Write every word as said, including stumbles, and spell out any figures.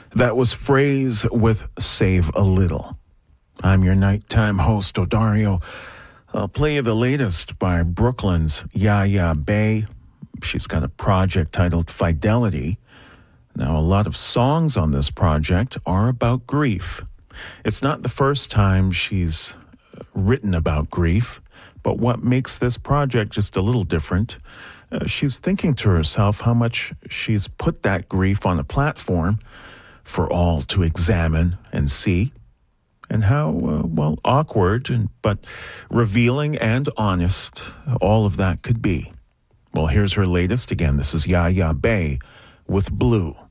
That was Phrase with Save a Little. I'm your nighttime host, Odario. I'll play you the latest by Brooklyn's Yaya Bay. She's got a project titled Fidelity. Now, a lot of songs on this project are about grief. It's not the first time she's written about grief, but what makes this project just a little different, uh, she's thinking to herself how much she's put that grief on a platform for all to examine and see, and how, uh, well, awkward and but revealing and honest all of that could be. Well, here's her latest. Again, this is Yaya Bay with Blue.